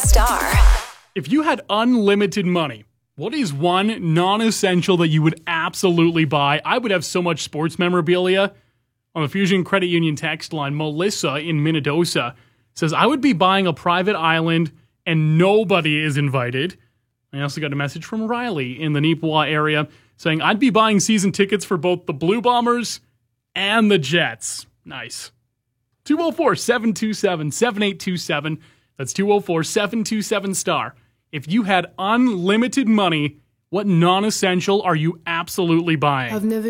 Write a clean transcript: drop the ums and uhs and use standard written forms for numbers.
Star. If you had unlimited money, what is one non-essential that you would absolutely buy? I would have so much sports memorabilia. On the Fusion Credit Union text line, Melissa in Minnedosa says, I would be buying a private island and nobody is invited. I also got a message from Riley in the Neepawa area saying, I'd be buying season tickets for both the Blue Bombers and the Jets. Nice. 204-727-7827. That's 204-727-STAR. If you had unlimited money, what non-essential are you absolutely buying? I've never